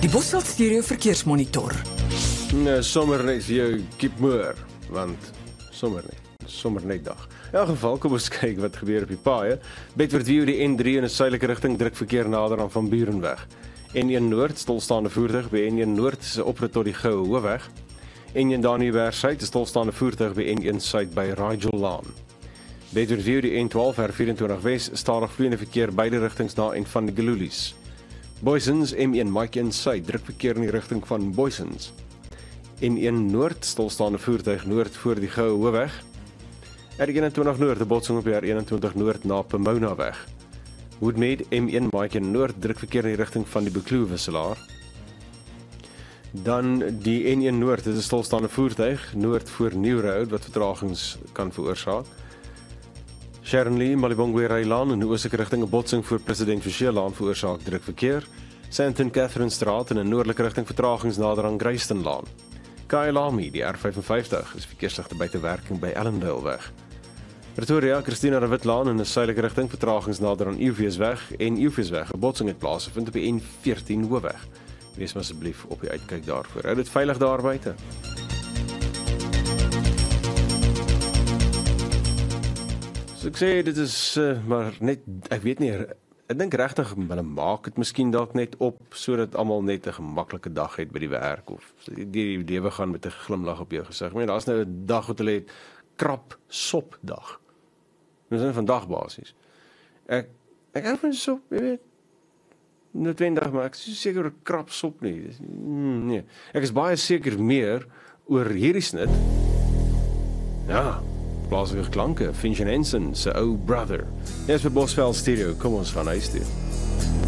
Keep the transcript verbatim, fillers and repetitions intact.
Die Bosveld Stereo Verkeersmonitor. Nee, sommer net vir jou keep moor, want sommer net, sommer net dag. In elk geval, kom ons kyk wat gebeur op die paaie. Bedford View, die N drie in 'n suidelike rigting, druk verkeer nader aan Van Burenweg. N een Noord, stilstaande voertuig by N een Noord, se oprit tot die Goue Hoofweg. N een Daniëlberg Suid, 'n stilstaande voertuig by N een Suid by Rigel Laan. Bedford View, die N twaalf R vyf Wes, stadig vloeiende verkeer beide rigtings na en van die Gelulies. Boysens, M een Mike een Suid, druk verkeer in die rigting van Boysens. N een Noord, stilstaande voertuig noord voor die Goue Hoofweg. R eenentwintig Noord, 'n botsing op die R eenentwintig Noord na Pomona weg. Woodmead, M een Mike een Noord, druk verkeer in die rigting van die Bekloo wisselaar. Dan die N een Noord, dit is 'n stilstaande voertuig noord voor New Road wat vertragings kan veroorsaak. Sharon Lee, Malibongwe Rylaan in die oostelike rigting 'n botsing voor President Fisher-laan veroorsaak druk verkeer. Saint Catherine Straat in 'n noordelike rigting vertragings nader aan Greyston-laan. Kyalami, die R vyfenvyftig, is verkeersligte buite werking by Ellendale weg. Pretoria, Christina de Witlaan in 'n suidelike rigting vertragings nader aan Eefeesweg en Eefeesweg. 'n Botsing het plaasgevind op die N veertien Hoofweg. Wees maar asseblief op die uitkyk daarvoor. Hou dit veilig daar buite. So ek sê dit is uh, maar net, ek weet nie, ek dink regtig hulle maak dit miskien dalk net op sodat almal net 'n gemaklike dag het by die werk of die, die lewe gaan met 'n glimlag op jou gesig. Ek meen daar's nou 'n dag wat hulle het krap sop dag. Dis net vandag basies. Ek ek hou van sop, jy weet. Noodwendig, maar ek is so seker oor krap sop nie. Dis, mm, nee. Ek is baie seker meer oor hierdie snit. Ja, plaaslike klanke, Finch en Henson se ou brother. Dis vir Bosveld Stereo, kom ons gaan huis toe.